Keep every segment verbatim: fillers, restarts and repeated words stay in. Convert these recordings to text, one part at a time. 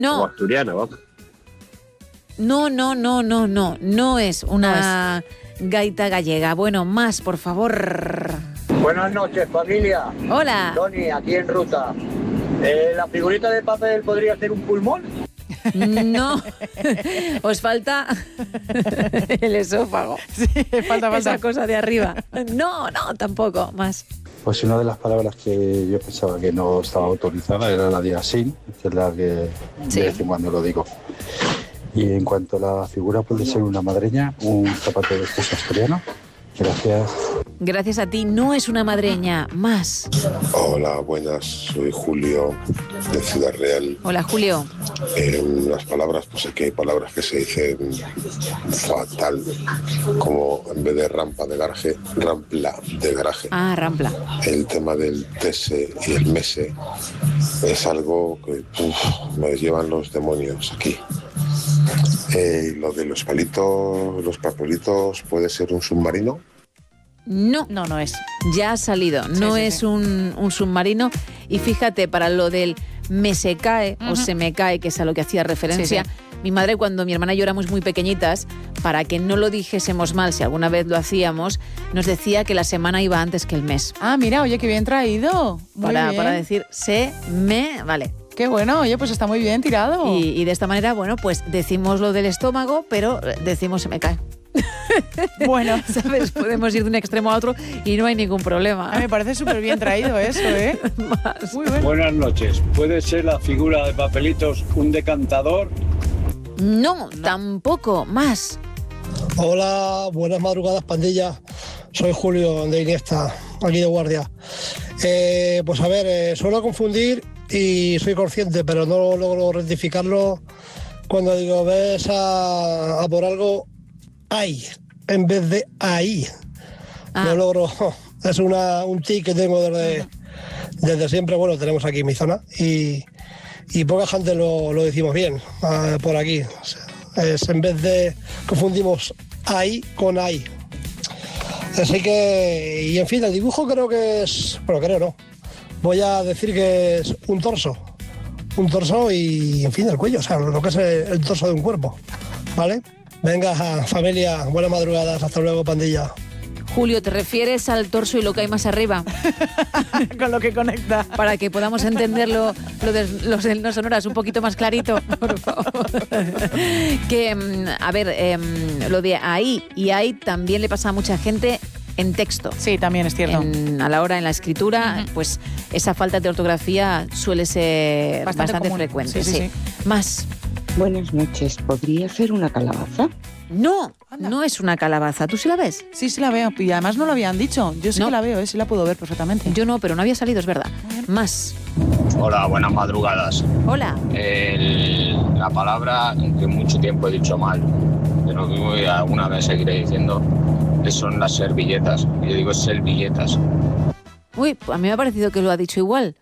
No. Como asturiana, vamos. No, no, no, no, no. No es una no es. gaita gallega. Bueno, más, por favor. Buenas noches, familia. Hola. Tony, aquí en ruta. Eh, ¿La figurita de papel podría ser un pulmón? No, os falta el esófago. Sí, falta, falta. Esa cosa de arriba. No, no, tampoco, más. Pues una de las palabras que yo pensaba que no estaba autorizada era la de asín, que es la que sí. de vez en cuando lo digo. Y en cuanto a la figura, puede ser una madreña, un zapato de estos asturiano. Gracias. Gracias a ti, no es una madreña, más. Hola, buenas, soy Julio de Ciudad Real. Hola, Julio. Eh, las palabras, pues aquí hay palabras que se dicen fatal, como en vez de rampa de garaje, rampla de garaje. Ah, rampla. El tema del tese y el mese es algo que uf, me llevan los demonios aquí. Eh, lo de los palitos, los papelitos, ¿puede ser un submarino? No, no, no es. Ya ha salido, sí, no sí, es sí. Un, un submarino. Y fíjate, para lo del me se cae uh-huh. o se me cae, que es a lo que hacía referencia, sí, sí. mi madre, cuando mi hermana y yo éramos muy pequeñitas, para que no lo dijésemos mal, si alguna vez lo hacíamos, nos decía que la semana iba antes que el mes. Ah, mira, oye, qué bien traído. Muy para, bien. para decir se me, vale. Qué bueno, oye, pues está muy bien tirado. Y, y de esta manera, bueno, pues decimos lo del estómago, pero decimos se me cae. Bueno, ¿sabes? Podemos ir de un extremo a otro y no hay ningún problema. A mí me parece súper bien traído eso, ¿eh? Más. Muy bueno. Buenas noches. ¿Puede ser la figura de papelitos un decantador? No, no, tampoco. Más. Hola, buenas madrugadas, pandilla. Soy Julio de Iniesta, aquí de guardia. Eh, pues a ver, eh, suelo confundir y soy consciente, pero no logro rectificarlo cuando digo ves a, a por algo ahí en vez de ahí. Ah. No logro, es una, un tic que tengo desde, desde siempre. Bueno, tenemos aquí mi zona y, y poca gente lo, lo decimos bien uh, por aquí. O sea, es en vez de confundimos ahí con ahí. Así que, y en fin, el dibujo creo que es, bueno, creo no, voy a decir que es un torso, un torso y, en fin, el cuello, o sea, lo que es el, el torso de un cuerpo, ¿vale? Venga, familia, buenas madrugadas, hasta luego, pandilla. Julio, ¿te refieres al torso y lo que hay más arriba? Con lo que conecta. Para que podamos entenderlo, lo de los del no sonoras un poquito más clarito, por favor. Que, a ver, eh, lo de ahí y ahí también le pasa a mucha gente en texto. Sí, también es cierto. En, a la hora en la escritura, uh-huh. pues esa falta de ortografía suele ser bastante, bastante frecuente. Sí, sí, sí. Sí. Más. Buenas noches. ¿Podría ser una calabaza? No, Anda. no es una calabaza. ¿Tú sí la ves? Sí, sí la veo. Y además no lo habían dicho. Yo sí no. que la veo, ¿eh? Sí la puedo ver perfectamente. Yo no, pero no había salido, es verdad. Más. Hola, buenas madrugadas. Hola. El, la palabra que mucho tiempo he dicho mal, pero que alguna vez seguiré diciendo, son las servilletas. Yo digo servilletas. Uy, a mí me ha parecido que lo ha dicho igual.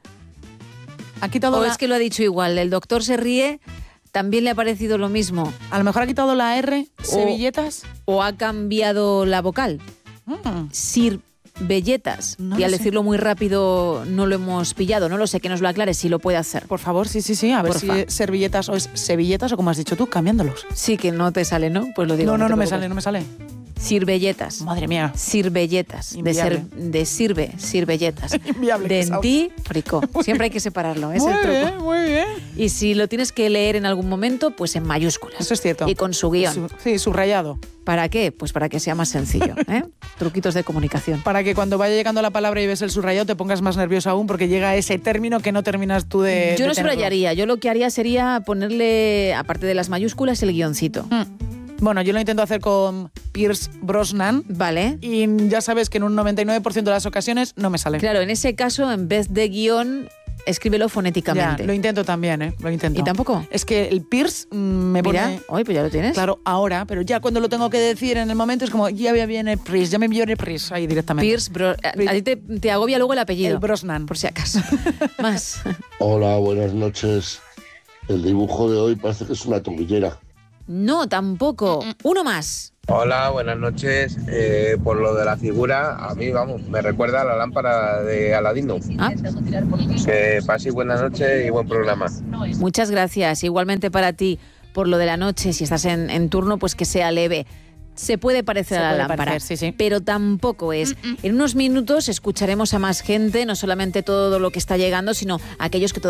Ha quitado o la... es que lo ha dicho igual. El doctor se ríe... También le ha parecido lo mismo. A lo mejor ha quitado la R, servilletas. O, o ha cambiado la vocal. Mm. Sirvelletas. No y al sé. decirlo muy rápido no lo hemos pillado. No lo sé, que nos lo aclare si lo puede hacer. Por favor, sí, sí, sí. A ver Porfa. si es servilletas o es servilletas o como has dicho tú, cambiándolos. Sí, que no te sale, ¿no? Pues lo digo. No, no, no, no me preocupes. sale, no me sale. Sirvelletas. Madre mía. Sirvelletas. De, ser, de sirve, sirvelletas. Dentífrico. Siempre hay que separarlo. Es muy el truco. Bien, muy bien. Y si lo tienes que leer en algún momento, pues en mayúsculas. Eso es cierto. Y con su guión. Su, sí, subrayado. ¿Para qué? Pues para que sea más sencillo. ¿eh? Truquitos de comunicación. Para que cuando vaya llegando la palabra y ves el subrayado te pongas más nervioso aún porque llega ese término que no terminas tú de Yo de no tenerlo. subrayaría. Yo lo que haría sería ponerle, aparte de las mayúsculas, el guioncito. Mm. Bueno, yo lo intento hacer con Pierce Brosnan. Vale. Y ya sabes que en un noventa y nueve por ciento de las ocasiones no me sale. Claro, en ese caso, en vez de guión, escríbelo fonéticamente. Ya, lo intento también, ¿eh? Lo intento. ¿Y tampoco? Es que el Pierce mmm, me Mira, pone... hoy pues ya lo tienes. Claro, ahora, pero ya cuando lo tengo que decir en el momento es como, ya viene Pierce, ya me viene Pierce ahí directamente. Pierce, Bro... a ti te, te agobia luego el apellido. El Brosnan. Por si acaso. Más. Hola, buenas noches. El dibujo de hoy parece que es una tobillera. No, tampoco. Uno más. Hola, buenas noches. Eh, por lo de la figura, a mí, vamos, me recuerda a la lámpara de Aladino. Ah. Que paséis buenas noches y buen programa. Muchas gracias. Igualmente para ti, por lo de la noche, si estás en, en turno, pues que sea leve. Se puede parecer Se a la puede lámpara, parecer, sí, sí. pero tampoco es. En unos minutos escucharemos a más gente, no solamente todo lo que está llegando, sino aquellos que